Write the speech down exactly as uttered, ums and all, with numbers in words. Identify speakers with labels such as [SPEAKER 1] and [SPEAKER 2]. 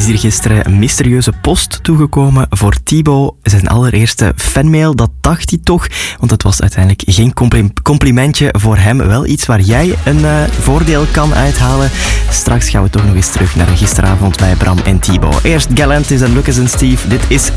[SPEAKER 1] hier gisteren een mysterieuze post toegekomen voor Thibaut. Zijn allereerste fanmail, dat dacht hij toch. Want het was uiteindelijk geen compli- complimentje voor hem. Wel iets waar jij een uh, voordeel kan uithalen. Straks gaan we toch nog eens terug naar gisteravond bij Bram en Thibaut. Eerst Galantis en Lucas en Steve. Dit is